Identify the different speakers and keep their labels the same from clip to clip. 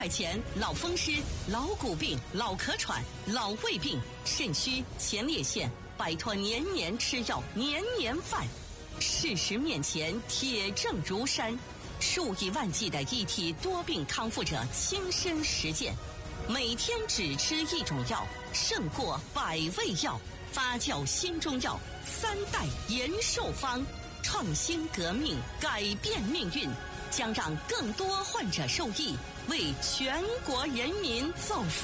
Speaker 1: 前老风湿、老骨病、老咳喘、老胃病、肾虚、前列腺，摆脱年年吃药、年年犯。事实面前，铁证如山，数以万计的一体多病康复者亲身实践，每天只吃一种药，胜过100味药。发酵新中药3代延寿方，创新革命，改变命运，将让更多患者受益，为全国人民造福。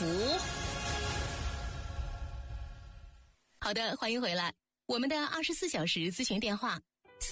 Speaker 2: 好的，欢迎回来。我们的24小时咨询电话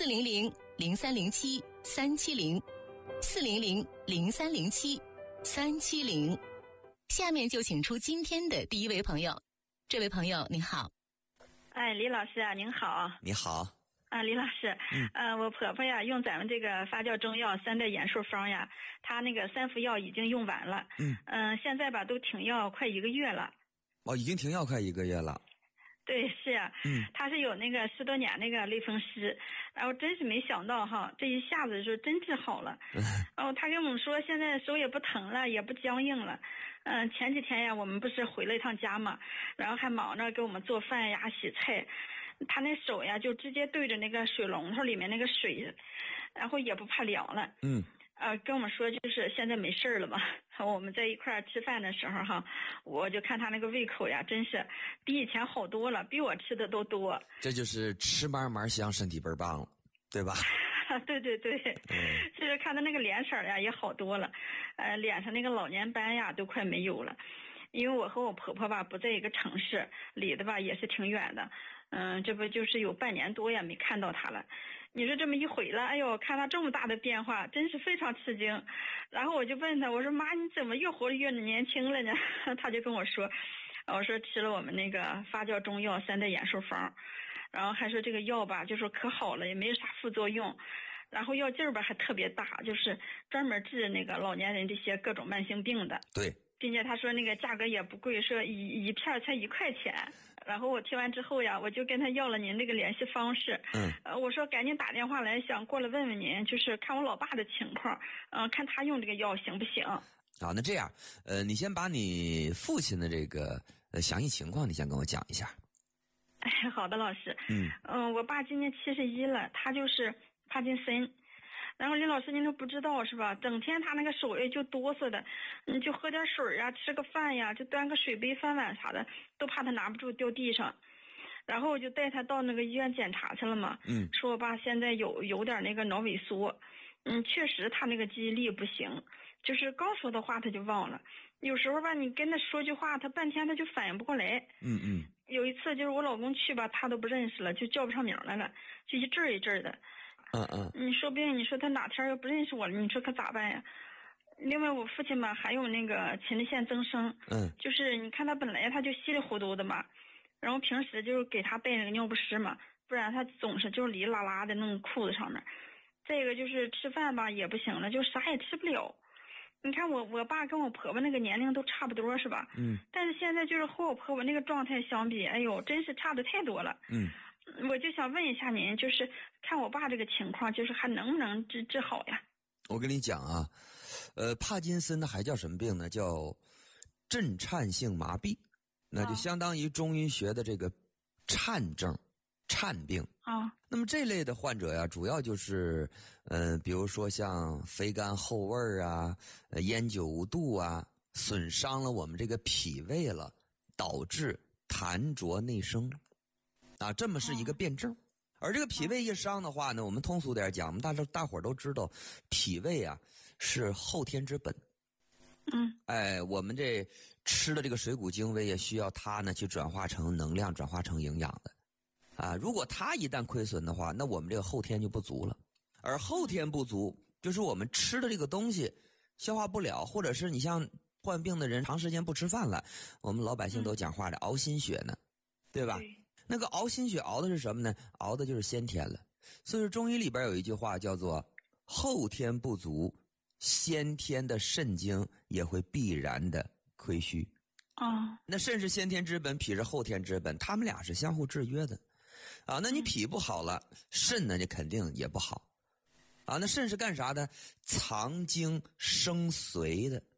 Speaker 2: 400-0307-370，400-0307-370。下面就请出今天的第一位朋友。这位朋友您好。
Speaker 3: 李老师啊，您好。
Speaker 4: 你好。
Speaker 3: 李老师，我婆婆呀用咱们这个发酵中药3代延寿方呀，她那个3副药已经用完了。现在吧都停药快1个月了。
Speaker 4: 已经停药快1个月了。
Speaker 3: 对，是啊。她是有那个10多年那个类风湿，然后真是没想到哈，这一下子就真治好了。然后她跟我们说，现在手也不疼了，也不僵硬了。前几天呀，我们不是回了一趟家嘛，然后还忙着给我们做饭呀、洗菜。他那手呀，就直接对着那个水龙头里面那个水，然后也不怕凉了。跟我们说就是现在没事了嘛。我们在一块儿吃饭的时候哈，我就看他那个胃口呀，真是比以前好多了，比我吃的都多。
Speaker 4: 这就是吃嘛嘛香，身体倍儿棒了，对吧？
Speaker 3: 对对对，就是看他那个脸色呀也好多了，脸上那个老年斑呀都快没有了。因为我和我婆婆吧不在一个城市，离得吧也是挺远的。这不就是有半年多呀没看到她了。你说这么一回来，哎呦，看她这么大的变化，真是非常吃惊。然后我就问她，我说妈，你怎么越活越年轻了呢？她就跟我说，我说吃了我们那个发酵中药3代延寿方，然后还说这个药吧就说可好了，也没有啥副作用，然后药劲儿吧还特别大，就是专门治那个老年人这些各种慢性病的。
Speaker 4: 对，
Speaker 3: 并且他说那个价格也不贵，说一片才1块钱。然后我听完之后呀，我就跟他要了您这个联系方式。我说赶紧打电话来，想过来问问您，就是看我老爸的情况，看他用这个药行不行。
Speaker 4: 好，那这样，你先把你父亲的这个详细情况，你先跟我讲一下。
Speaker 3: 好的，老师。我爸今年71了，他就是帕金森。然后李老师您都不知道是吧？整天他那个手就哆嗦的，你就喝点水呀，吃个饭呀，就端个水杯饭碗啥的，都怕他拿不住掉地上。然后我就带他到那个医院检查去了嘛。说我爸现在有点那个脑萎缩。确实他那个记忆力不行，就是刚说的话他就忘了。有时候吧，你跟他说句话，他半天他就反应不过来。有一次就是我老公去吧，他都不认识了，就叫不上名来了，就一阵一阵的。你说不定你说他哪天要不认识我了，你说可咋办呀？另外我父亲吧还有那个前列腺增生。就是你看他本来他就稀里糊涂的嘛，然后平时就是给他备那个尿不湿嘛，不然他总是就是哩啦啦的弄裤子上面。这个就是吃饭吧也不行了，就啥也吃不了。你看我爸跟我婆婆那个年龄都差不多是吧？但是现在就是和我婆婆那个状态相比，哎呦真是差的太多了。我就想问一下您，就是看我爸这个情况，就是还能不能治好呀？
Speaker 4: 我跟你讲啊，帕金森的还叫什么病呢？叫震颤性麻痹，那就相当于中医学的这个颤症、颤病。那么这类的患者呀，主要就是比如说像肥甘厚味啊、烟酒无度啊，损伤了我们这个脾胃了，导致痰浊内生。这么是一个辩证。而这个脾胃一伤的话呢，我们通俗点讲，我们大伙儿都知道，脾胃啊是后天之本。我们这吃的这个水谷精微也需要它呢去转化成能量，转化成营养的。如果它一旦亏损的话，那我们这个后天就不足了。而后天不足，就是我们吃的这个东西消化不了，或者是你像患病的人长时间不吃饭了，我们老百姓都讲话的熬心血呢，对吧？那个熬心血熬的是什么呢？熬的就是先天了。所以说中医里边有一句话叫做后天不足，先天的肾精也会必然的亏虚。那肾是先天之本，脾是后天之本，他们俩是相互制约的。那你脾不好了，肾呢就肯定也不好。那肾是干啥的？藏精生髓的。